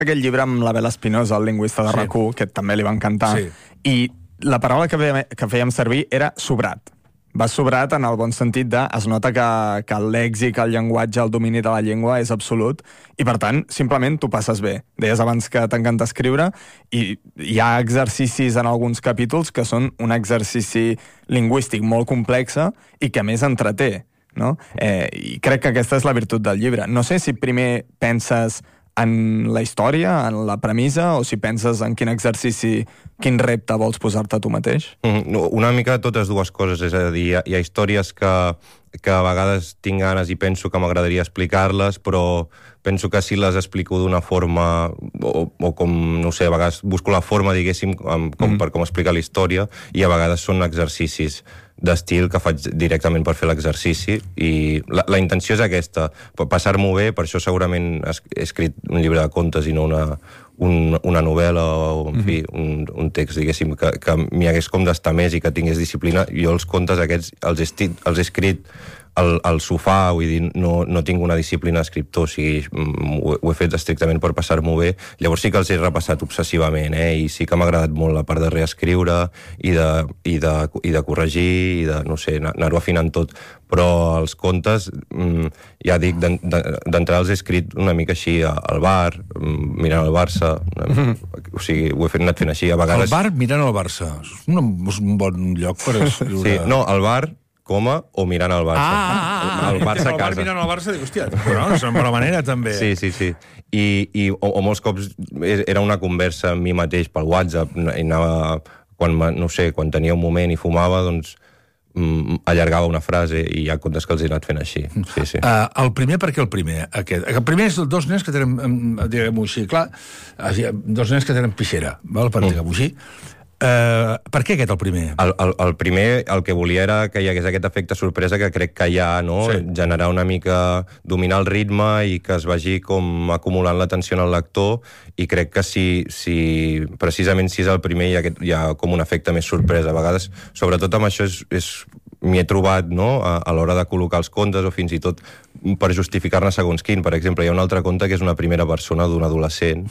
aquell llibre amb la Bela Espinosa, el lingüista de RAC1, que també li va encantar, i la paraula que fèiem servir era sobrat. Va sobrat en el bon sentit de es nota que el lèxic, el llenguatge, el domini de la llengua és absolut i, per tant, simplement t'ho passes bé. Deies abans que t'encanta escriure i hi ha exercicis en alguns capítols que són un exercici lingüístic molt complex i que a més entreté, no? I crec que aquesta és la virtut del llibre. No sé si primer penses en la història, en la premissa, o si penses en quin exercici, quin repte vols posar-te tu mateix? Una mica totes dues coses, és a dir, hi ha històries que a vegades tinc ganes i penso que m'agradaria explicar-les, però penso que si les explico d'una forma, o com, no sé, a vegades busco la forma, diguéssim, per com explicar la història, i a vegades són exercicis d'estil que faig directament per fer l'exercici, i la intenció és aquesta, passar-m'ho bé. Per això segurament he escrit un llibre de contes i no una novel·la o, en fi, un text, diguéssim, que m'hi hagués com d'estar més i que tingués disciplina. Jo els contes aquests els he escrit al sofà, vull dir, no tinc una disciplina d'escriptor, o sigui, ho he fet estrictament per passar-m'ho bé. Llavors sí que els he repassat obsessivament, i sí que m'ha agradat molt la part de reescriure i de corregir i de, no sé, anar-ho afinant tot. Però els contes, ja dic, d'entrada els he escrit una mica així al bar, mirant el Barça, o sigui, ho he anat fent així a vegades. Al bar mirant el Barça, és un bon lloc per escriure. Sí, no, al bar, o mirant el Barça. El Barça a casa. El bar mirant el Barça, dic, hòstia, però no, és una bona manera, també. Sí. O molts cops era una conversa amb mi mateix pel WhatsApp, i anava, quan tenia un moment i fumava, doncs allargava una frase, i hi ha contes que els he anat fent així. Sí. El primer, per què el primer? El primer és dos nens que tenen, diguem-ho així, clar, dos nens que tenen pixera, per dir-ho així. Per què aquest el primer? El primer, el que volia era que hi hagués aquest efecte sorpresa que crec que hi ha, no? Sí. Generar una mica, dominar el ritme i que es vagi com acumulant l'atenció en el lector, i crec que precisament si és el primer hi ha com un efecte més sorpresa. A vegades, sobretot amb això, m'hi he trobat, no?, a l'hora de col·locar els contes, o fins i tot per justificar-ne segons quin. Per exemple, hi ha un altre conte que és una primera persona d'un adolescent,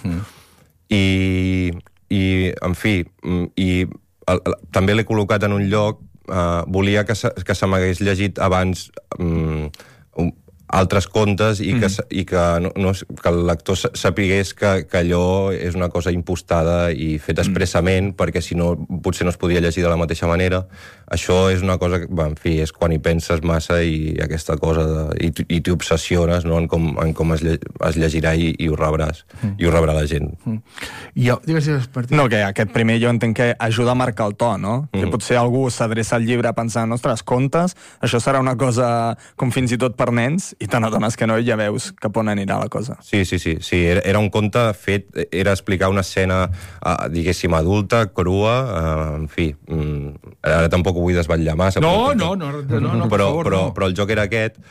i en fi, també l'he col·locat en un lloc, volia que se m'hagués llegit abans altres contes i que el lector sapigués que allò és una cosa impostada i feta expressament, perquè si no potser no es podia llegir de la mateixa manera. Això és una cosa que, en fi, és quan hi penses massa, i aquesta cosa i t'hi obsessiones, no?, en com es llegirà, i ho rebràs, i ho rebrà la gent. Digues, Martí. No, que aquest primer jo entenc que ajuda a marcar el to, no? Que potser algú s'adreça al llibre pensant, ostres, contes, això serà una cosa com fins i tot per nens, i te n'adones que no, i ja veus cap on anirà la cosa. Sí, era un conte fet, era explicar una escena, diguéssim, adulta, crua, en fi, ara tampoc ho vull desvetllar massa. No, però el joc era aquest,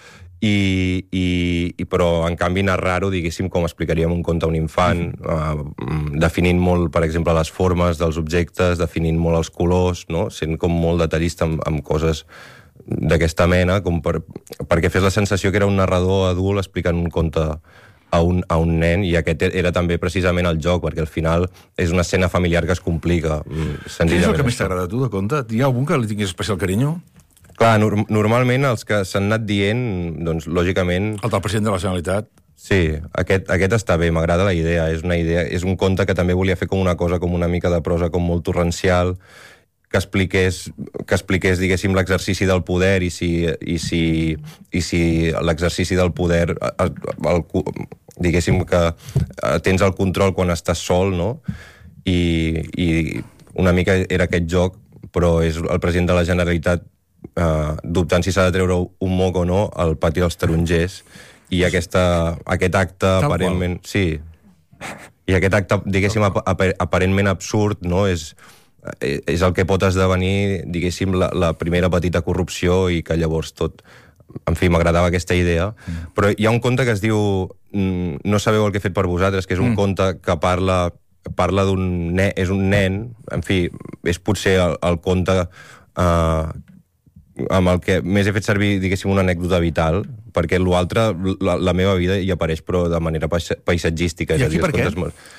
però en canvi narrar-ho, diguéssim, com explicaríem un conte a un infant, definint molt, per exemple, les formes dels objectes, definint molt els colors, no?, sent com molt detallista amb coses d'aquesta mena, com perquè fes la sensació que era un narrador adult explicant un conte a un nen, i aquest era també precisament el joc, perquè al final és una escena familiar que es complica. Què és el que més t'agrada a tu de conte? Hi ha algun que li tinguis especial carinyo? Clar, normalment els que s'han anat dient, doncs, lògicament... El del president de la Generalitat. Sí, aquest està bé, m'agrada la idea. És un conte que també volia fer com una cosa, com una mica de prosa, com molt torrencial, que expliqués, diguéssim, l'exercici del poder, i si l'exercici del poder, diguéssim, que tens el control quan estàs sol, no? I una mica era aquest joc, però és el president de la Generalitat dubtant si s'ha de treure un moc o no al pati dels tarongers, i aquest acte aparentment... Sí, i aquest acte, diguéssim, aparentment absurd, no?, és el que pot esdevenir, diguéssim, la primera petita corrupció, i que llavors tot... En fi, m'agradava aquesta idea. Però hi ha un conte que es diu No sabeu el que he fet per vosaltres, que és un conte que parla d'un nen, és un nen, en fi, és potser el conte amb el que més he fet servir, diguéssim, una anècdota vital, perquè l'altre, la meva vida hi apareix, però de manera paisatgística. I aquí per què?